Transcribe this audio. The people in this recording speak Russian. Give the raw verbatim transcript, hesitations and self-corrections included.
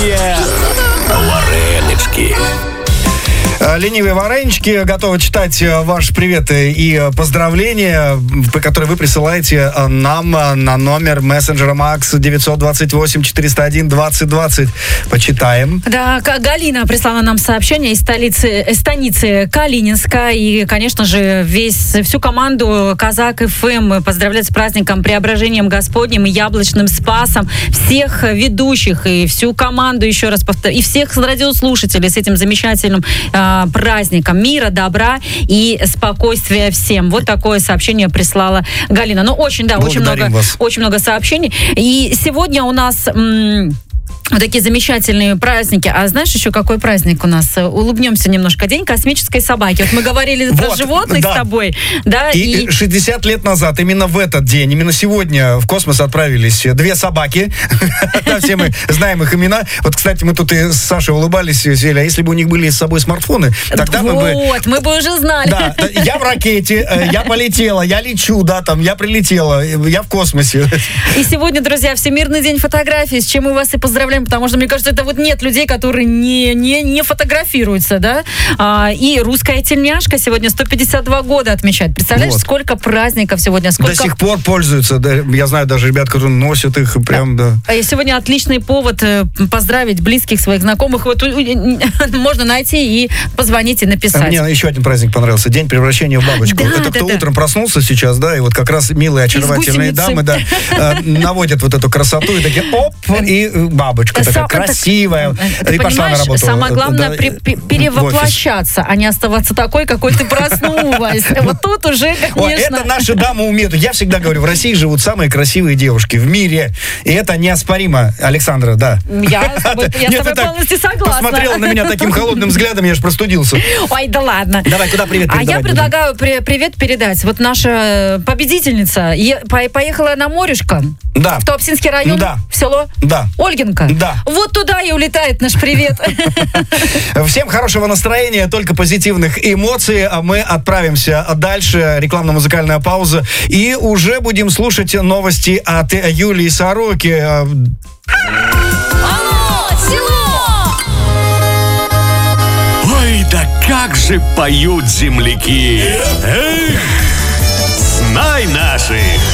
Ленивые варенички. Ленивые варенички готовы читать ваши приветы и поздравления, которые вы присылаете нам на номер мессенджера Макс девятьсот двадцать восемь четыреста один двадцать двадцать. Почитаем. Да, Галина прислала нам сообщение из столицы, из станицы Калининска. И, конечно же, весь, всю команду Казак эф эм поздравляет с праздником Преображением Господним и Яблочным Спасом. Всех ведущих и всю команду, еще раз повторю, и всех радиослушателей с этим замечательным праздником мира, добра и спокойствия всем. Вот такое сообщение прислала Галина. Ну, очень, да, очень много, очень много сообщений. И сегодня у нас... М- Вот такие замечательные праздники. А знаешь еще какой праздник у нас? Улыбнемся немножко. День космической собаки. Вот мы говорили вот, про животных да. с тобой. Да, и, и шестьдесят лет назад, именно в этот день, именно сегодня в космос отправились две собаки. Все мы знаем их имена. Вот, кстати, мы тут и с Сашей улыбались, Селя. А если бы у них были с собой смартфоны, тогда мы бы... Вот, мы бы уже знали. Да, я в ракете, я полетела, я лечу, да, там, я прилетела, я в космосе. И сегодня, друзья, Всемирный день фотографии, с чем мы вас и поздравляем, потому что, мне кажется, это вот нет людей, которые не, не, не фотографируются, да. А, и русская тельняшка сегодня сто пятьдесят два года отмечает. Представляешь, вот. Сколько праздников сегодня, сколько... До сих пор пользуются. Да, я знаю даже ребят, которые носят их прям, да. да. И сегодня отличный повод поздравить близких, своих знакомых. Вот можно найти и позвонить и написать. А мне еще один праздник понравился. День превращения в бабочку. Да, это да, кто да. утром проснулся сейчас, да, и вот как раз милые, очаровательные дамы, да, наводят вот эту красоту и такие, оп, и бабочка такая красивая. Ты понимаешь, самое главное да, перевоплощаться, а не оставаться такой, какой ты проснулась. Вот тут уже, конечно... Это наши дамы умеют. Я всегда говорю, в России живут самые красивые девушки в мире. И это неоспоримо. Александра, да. Я с тобой, я с тобой полностью согласна. Посмотрела на меня таким холодным взглядом, я аж простудился. Ой, да ладно. Давай, куда привет передавать? А я предлагаю при, привет передать. Вот наша победительница е, по, поехала на морюшко. Да. В Туапсинский район. Да. В село. Да. Ольгинка. Да. Вот туда и улетает наш привет. Всем хорошего настроения, только позитивных эмоций. А мы отправимся дальше. Рекламно-музыкальная пауза. И уже будем слушать новости от Юлии Сороки. Алло, село! Ой, да как же поют земляки! Эх, знай наших!